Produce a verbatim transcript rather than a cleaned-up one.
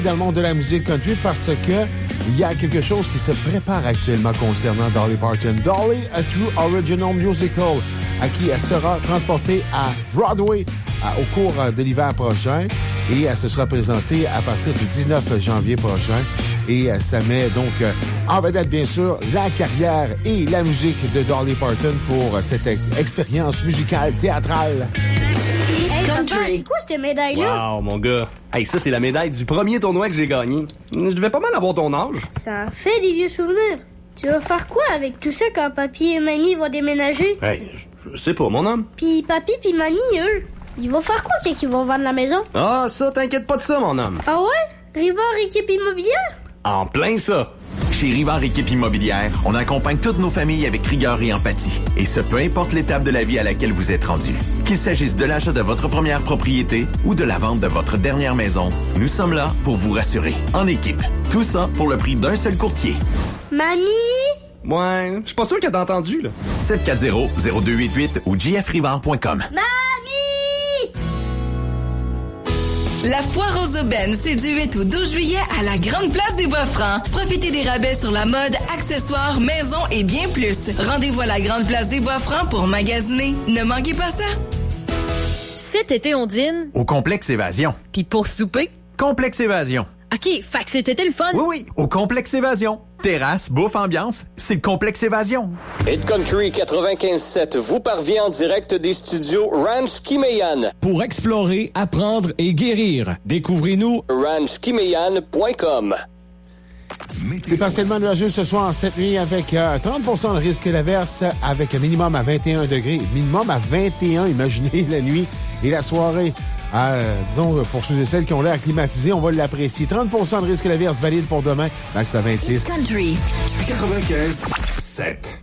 dans le monde de la musique country parce que il y a quelque chose qui se prépare actuellement concernant Dolly Parton. Dolly, a True Original Musical, à qui elle sera transportée à Broadway à, au cours de l'hiver prochain et elle se sera présentée à partir du dix-neuf janvier prochain. Et ça met donc en vedette, bien sûr, la carrière et la musique de Dolly Parton pour cette expérience musicale théâtrale. Hey, papa, c'est quoi cette médaille-là? Wow, mon gars. Hey, ça, c'est la médaille du premier tournoi que j'ai gagné. Je devais pas mal avoir ton âge. Ça fait des vieux souvenirs. Tu vas faire quoi avec tout ça quand papy et mamie vont déménager? Hey, je sais pas, mon homme. Puis papy puis mamie, eux, ils vont faire quoi quand ils vont vendre la maison? Ah, ça, t'inquiète pas de ça, mon homme. Ah ouais? Rivard Équipe Immobilière? En plein ça. Chez Rivard Équipe Immobilière, on accompagne toutes nos familles avec rigueur et empathie. Et ce, peu importe l'étape de la vie à laquelle vous êtes rendu. Qu'il s'agisse de l'achat de votre première propriété ou de la vente de votre dernière maison, nous sommes là pour vous rassurer. En équipe. Tout ça pour le prix d'un seul courtier. Mamie? Ouais, je suis pas sûr qu'elle t'a entendu, là. sept quatre zéro zéro deux huit huit ou j f rivard point com. Mamie! La foire aux aubaines, c'est du huit au douze juillet à la Grande Place des Bois-Francs. Profitez des rabais sur la mode, accessoires, maisons et bien plus. Rendez-vous à la Grande Place des Bois-Francs pour magasiner. Ne manquez pas ça. Cet été, on dîne. Au Complexe Évasion. Puis pour souper. Complexe Évasion. OK, fait que cet été le fun. Oui, oui, au Complexe Évasion. Terrasse, bouffe, ambiance, c'est le Complexe Évasion. Hit Country quatre-vingt-quinze sept vous parvient en direct des studios Ranch Kimeyan. Pour explorer, apprendre et guérir, découvrez-nous ranch kimeyan point com. C'est partiellement nuageux ce soir, cette nuit, avec euh, trente pour cent de risque d'averse, avec un minimum à vingt et un degrés. Minimum à vingt et un, imaginez la nuit et la soirée. Euh, disons, pour ceux et celles qui ont l'air climatisés, on va l'apprécier. trente pour cent de risque d'averse valide pour demain, max à vingt-six. Country. quatre-vingt-quinze sept.